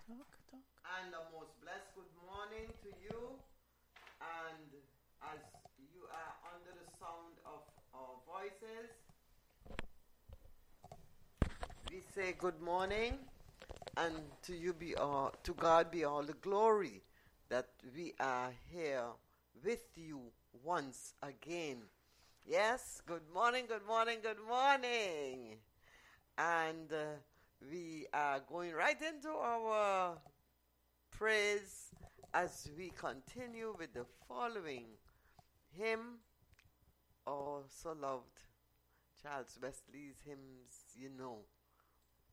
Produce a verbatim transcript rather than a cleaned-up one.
Talk, talk. And a most blessed good morning to you. And as you are under the sound of our voices, we say good morning, and to you be all, to God be all the glory that we are here with you once again. Yes, good morning, good morning, good morning. And uh, we are going right into our praise as we continue with the following hymn, oh so loved, Charles Wesley's hymns, you know.